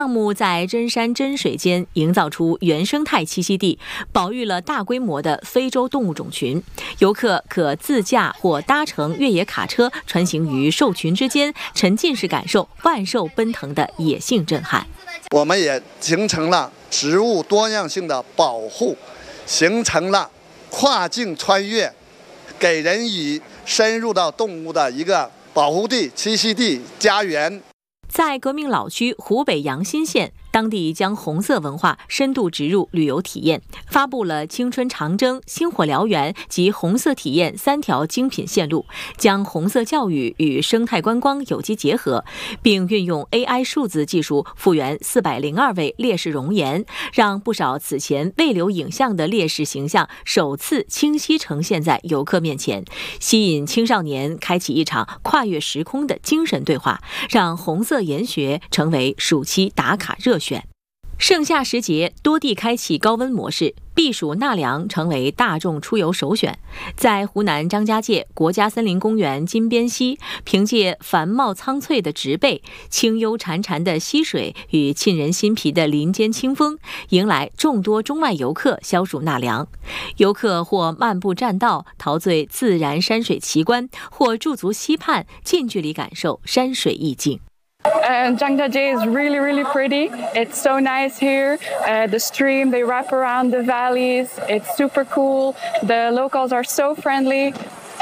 项目在真山真水间营造出原生态栖息地，保育了大规模的非洲动物种群。游客可自驾或搭乘越野卡车穿行于兽群之间，沉浸式感受万兽奔腾的野性震撼。 我们也形成了植物多样性的保护，形成了跨境穿越，给人以深入到动物的一个保护地、栖息地、家园。 在革命老区湖北阳新县，当地将红色文化深度植入旅游体验，发布了青春长征、星火燎原及红色体验3条精品线路，将红色教育与生态观光有机结合，并运用 AI 数字技术复原402位烈士容颜，让不少此前未留影像的烈士形象首次清晰呈现在游客面前，吸引青少年开启一场跨越时空的精神对话，让红色研学成为暑期打卡热选。盛夏时节，多地开启高温模式，避暑纳凉成为大众出游首选。在湖南张家界国家森林公园金边溪，凭借繁茂苍翠的植被、清幽潺潺的溪水与沁人心脾的林间清风，迎来众多中外游客消暑纳凉。游客或漫步栈道，陶醉自然山水奇观，或驻足溪畔，近距离感受山水意境。 Zhangjiajie is really pretty. It's so nice here. The stream, they wrap around the valleys. It's super cool. The locals are so friendly.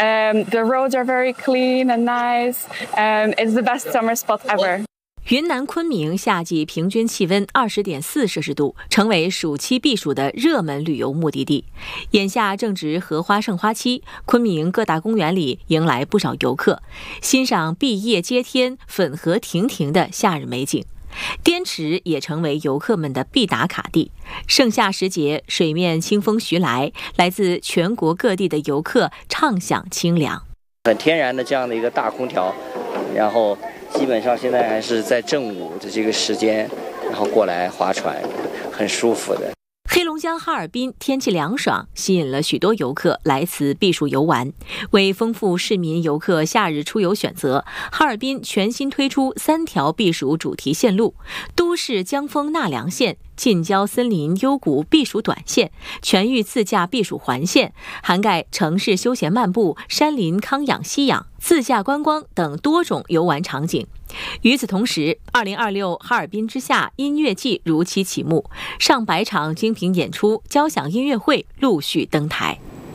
The roads are very clean and nice. It's the best summer spot ever. 云南昆明夏季平均气温20.4摄氏度，成为暑期避暑的热门旅游目的地。眼下正值荷花盛花期，昆明各大公园里迎来不少游客，欣赏碧叶接天、粉荷亭亭的夏日美景。滇池也成为游客们的必打卡地。盛夏时节，水面清风徐来，来自全国各地的游客畅享清凉。 很天然的这样的一个大空调，然后基本上现在还是在正午的这个时间，然后过来划船，很舒服的。 黑龙江哈尔滨天气凉爽，吸引了许多游客来此避暑游玩。为丰富市民游客夏日出游选择，哈尔滨全新推出3条避暑主题线路：都市江风纳凉线、近郊森林幽谷避暑短线、全域自驾避暑环线，涵盖城市休闲漫步、山林康养吸养、自驾观光等多种游玩场景。与此同时，2026哈尔滨之夏音乐季如期启幕，上百场精品演出、交响音乐会陆续登台。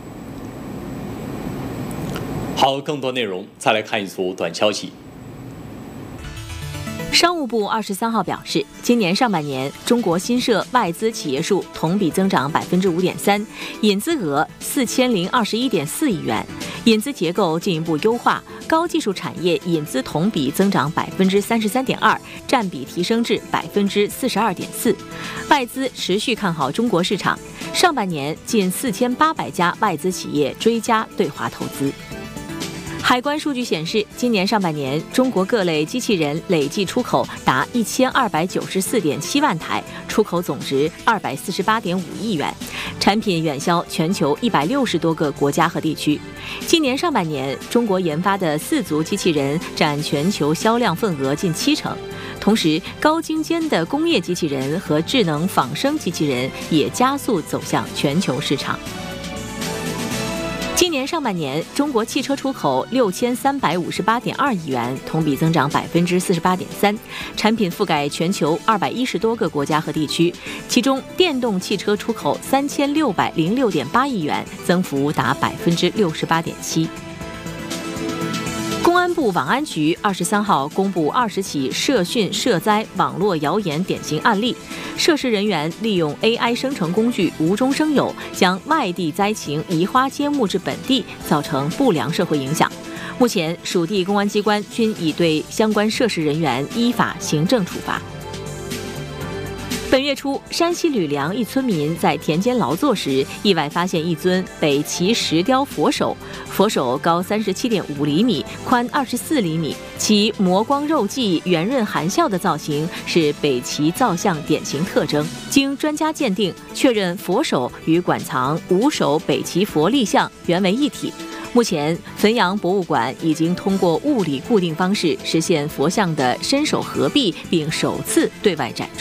好，更多内容再来看一组短消息。 商务部23号表示，今年上半年中国新设外资企业数同比增长5.3%，引资额4021.4亿元，引资结构进一步优化，高技术产业引资同比增长33.2%，占比提升至42.4%。外资持续看好中国市场，上半年近4800家外资企业追加对华投资。海关数据显示，今年上半年中国各类机器人累计出口达1294.7万台，出口总值248.5亿元，产品远销全球160多个国家和地区。今年上半年，中国研发的4足机器人占全球销量份额近70%，同时高精尖的工业机器人和智能仿生机器人也加速走向全球市场。今年上半年，中国汽车出口6358.2亿元，同比增长48.3%，产品覆盖全球210多个国家和地区，其中电动汽车出口3606.8亿元，增幅达68.7%。公安部网安局23号公布20起涉训涉灾网络谣言典型案例，涉事人员利用 AI 生成工具无中生有，将外地灾情移花接木至本地，造成不良社会影响。目前，属地公安机关均已对相关涉事人员依法行政处罚。本月初，山西吕梁一村民在田间劳作时，意外发现一尊北齐石雕佛手，佛手高37.5厘米，宽24厘米，其磨光肉髻、圆润含笑的造型是北齐造像典型特征。经专家鉴定，确认佛手与馆藏5手北齐佛立像原为一体。目前，汾阳博物馆已经通过物理固定方式实现佛像的身手合璧，并首次对外展出。